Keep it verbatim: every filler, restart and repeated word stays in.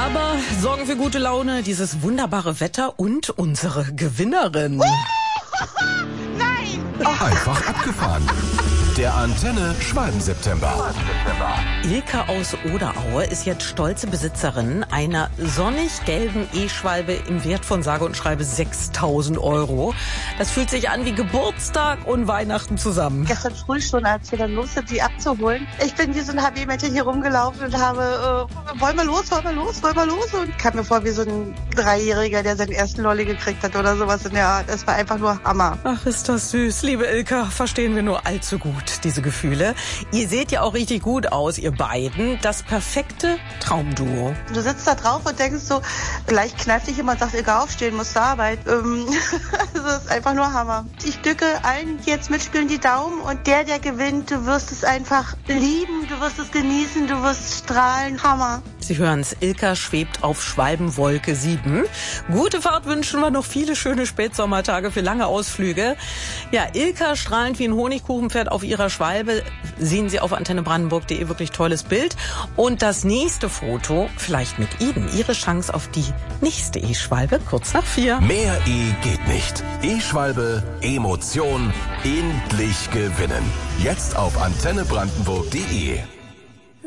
Aber sorgen für gute Laune, dieses wunderbare Wetter und unsere Gewinnerin. Nein! Einfach abgefahren. Der Antenne Schwalben-September. Ilka aus Oderaue ist jetzt stolze Besitzerin einer sonnig-gelben E-Schwalbe im Wert von sage und schreibe sechstausend Euro. Das fühlt sich an wie Geburtstag und Weihnachten zusammen. Gestern früh schon, als wir dann los sind, die abzuholen. Ich bin wie so ein H B-Mädchen hier rumgelaufen und habe, äh, wollen wir los, wollen wir los, wollen wir los? Und kam mir vor wie so ein Dreijähriger, der seinen ersten Lolli gekriegt hat oder sowas in der Art. Es war einfach nur Hammer. Ach, ist das süß. Liebe Ilka, verstehen wir nur allzu gut diese Gefühle. Ihr seht ja auch richtig gut aus, ihr beiden. Das perfekte Traumduo. Du sitzt da drauf und denkst so, gleich kneift dich jemand und sagt, Ilka, aufstehen, musst zur Arbeit. Ähm, das ist einfach nur Hammer. Ich drücke allen, die jetzt mitspielen, die Daumen und der, der gewinnt, du wirst es einfach lieben, du wirst es genießen, du wirst strahlen. Hammer. Sie hören's, Ilka schwebt auf Schwalbenwolke sieben. Gute Fahrt wünschen wir, noch viele schöne Spätsommertage für lange Ausflüge. Ja, Ilka strahlend wie ein Honigkuchenpferd auf ihrer Schwalbe. Sehen Sie auf antenne brandenburg punkt de, wirklich tolles Bild. Und das nächste Foto, vielleicht mit Ihnen, Ihre Chance auf die nächste E-Schwalbe, kurz nach vier. Mehr E geht nicht. E-Schwalbe, Emotion, endlich gewinnen. Jetzt auf antenne brandenburg punkt de.